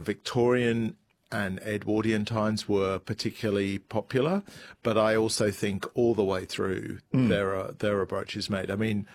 Victorian and Edwardian times were particularly popular, but I also think all the way through there are brooches made. I mean,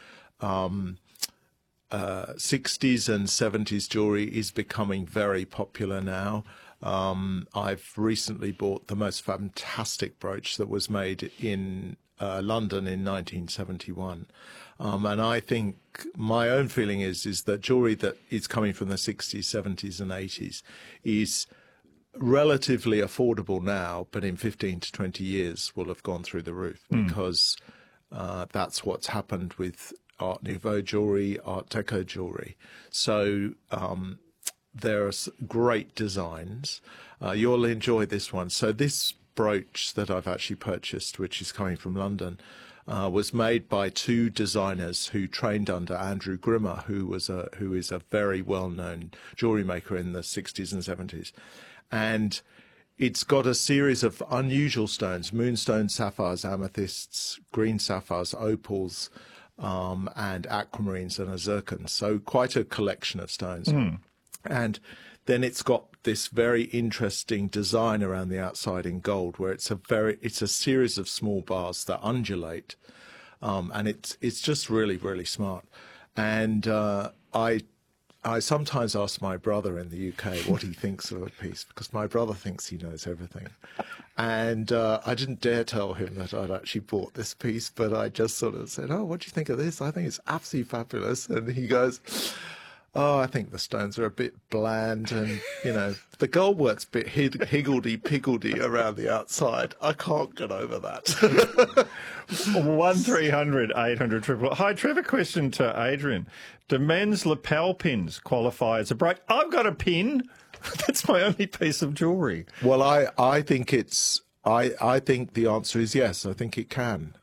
60s and 70s jewelry is becoming very popular now. I've recently bought the most fantastic brooch that was made in London in 1971. And I think my own feeling is that jewelry that is coming from the 60s, 70s and 80s is relatively affordable now, but in 15 to 20 years will have gone through the roof because that's what's happened with Art Nouveau jewelry, Art Deco jewelry. So there are great designs. You'll enjoy this one. So this brooch that I've actually purchased, which is coming from London, was made by two designers who trained under Andrew Grimmer, who is a very well-known jewelry maker in the 60s and 70s. And it's got a series of unusual stones: moonstones, sapphires, amethysts, green sapphires, opals, and aquamarines and a zircon. So quite a collection of stones. And then it's got this very interesting design around the outside in gold, where it's a series of small bars that undulate, and it's just really, really smart. And I sometimes ask my brother in the UK what he thinks of a piece, because my brother thinks he knows everything. And I didn't dare tell him that I'd actually bought this piece, but I just sort of said, "Oh, what do you think of this? I think it's absolutely fabulous." And he goes, "Oh, I think the stones are a bit bland, and, you know, the gold work's a bit higgledy-piggledy around the outside. I can't get over that." 1300 800 triple. Hi, Trevor. Question to Adrian: do men's lapel pins qualify as a brooch? I've got a pin. That's my only piece of jewellery. Well, I think I think the answer is yes. I think it can.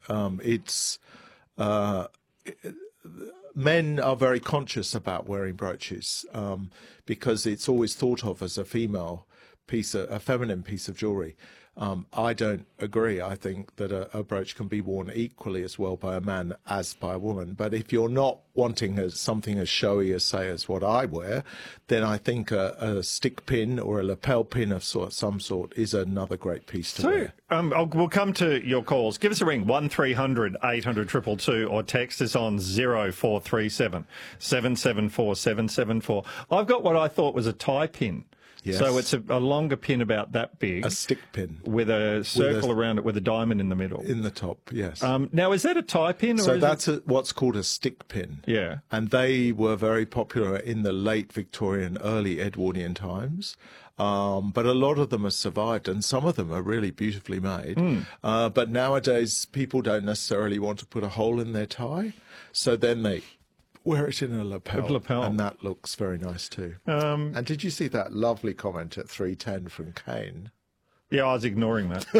Men are very conscious about wearing brooches because it's always thought of as a feminine piece of jewellery. I don't agree. I think that a brooch can be worn equally as well by a man as by a woman. But if you're not wanting something as showy as, say, as what I wear, then I think a stick pin or a lapel pin of some sort is another great piece to wear. We'll come to your calls. Give us a ring, 1300 800 222, or text us on 0437 774 774. I've got what I thought was a tie pin. Yes. So it's a longer pin, about that big. A stick pin. With a circle around it with a diamond in the middle. In the top, yes. Now, is that a tie pin? Or so that's what's called a stick pin. Yeah. And they were very popular in the late Victorian, early Edwardian times. But a lot of them have survived, and some of them are really beautifully made. But nowadays, people don't necessarily want to put a hole in their tie, so then they wear it in a lapel, and that looks very nice too. And did you see that lovely comment at 3:10 from Kane? Yeah, I was ignoring that.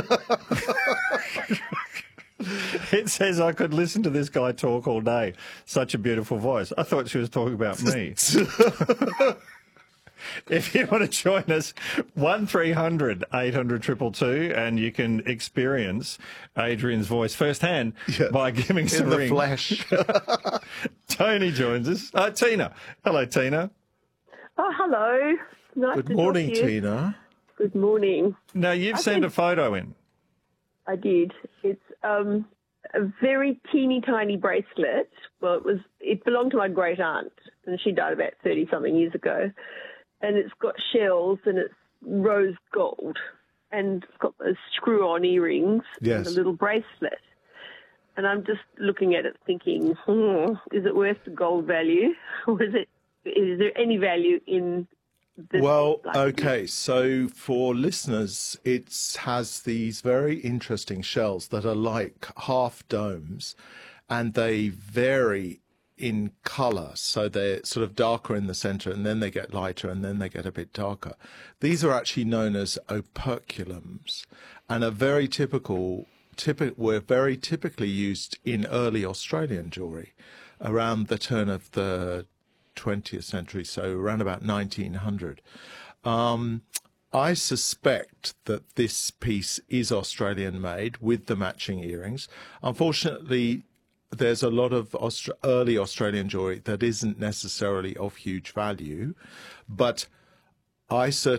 It says I could listen to this guy talk all day. Such a beautiful voice. I thought she was talking about me. If you want to join us, 1300 800 222, and you can experience Adrian's voice firsthand by giving us a ring. In the flesh. Tony joins us. Tina. Hello, Tina. Oh, hello. Nice Good to morning, talk to you. Tina. Good morning. Now, you've sent a photo in. I did. It's a very teeny tiny bracelet. Well, it belonged to my great aunt, and she died about 30-something years ago. And it's got shells, and it's rose gold, and it's got those screw-on earrings and a little bracelet. And I'm just looking at it thinking, is it worth the gold value, or is there any value in this? Well, okay, so for listeners, it has these very interesting shells that are like half domes, and they vary in colour, so they're sort of darker in the centre, and then they get lighter, and then they get a bit darker. These are actually known as operculums, and are very were very typically used in early Australian jewellery around the turn of the 20th century, so around about 1900. I suspect that this piece is Australian made with the matching earrings. Unfortunately, there's a lot of early Australian jewellery that isn't necessarily of huge value, but I certainly